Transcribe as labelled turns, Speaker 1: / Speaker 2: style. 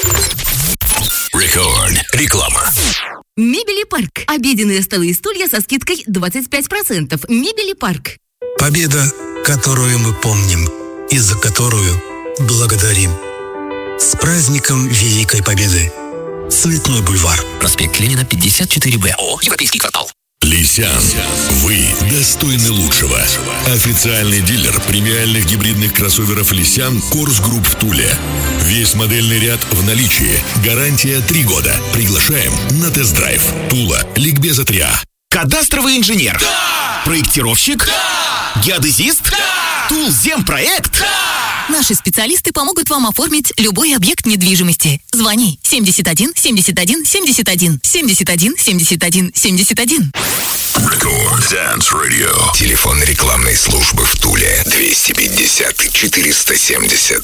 Speaker 1: Рекорд. Реклама.
Speaker 2: Мебели Парк. Обеденные столы и стулья со скидкой 25%. Мебели Парк.
Speaker 3: Победа, которую мы помним и за которую благодарим. С праздником Великой Победы. Цветной бульвар.
Speaker 1: Проспект Ленина, 54Б. О, Европейский квартал.
Speaker 4: Лисян, вы достойны лучшего. Официальный дилер премиальных гибридных кроссоверов Лисян Корс Групп в Туле. Весь модельный ряд в наличии. Гарантия 3 года. Приглашаем на тест-драйв. Тула, Ликбеза 3А.
Speaker 5: Кадастровый инженер. Да! Проектировщик. Да! Геодезист. Да! Тулземпроект. Да!
Speaker 6: Наши специалисты помогут вам оформить любой объект недвижимости. Звони 71 71 71 71 71 71.
Speaker 4: Рекорд Dance Radio.
Speaker 1: Телефон рекламной службы в Туле 250 470.